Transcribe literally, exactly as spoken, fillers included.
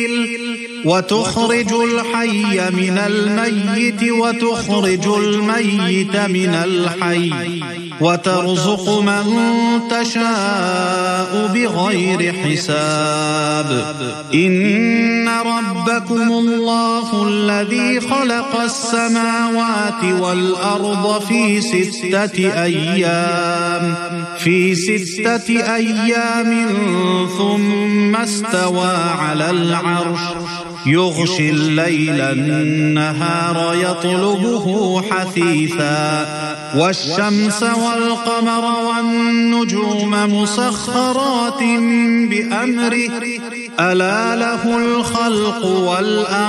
وتخرج الحي من الميت وتخرج الميت من الحي وترزق من تشاء بغير حساب إن ربكم الله الذي خلق السماوات والأرض في ستة أيام في ستة أيام ثم استوى على العرش يغشي الليل النهار يطلبه حثيثا والشمس والقمر والنجوم مسخرات بأمره ألا له الخلق والأمر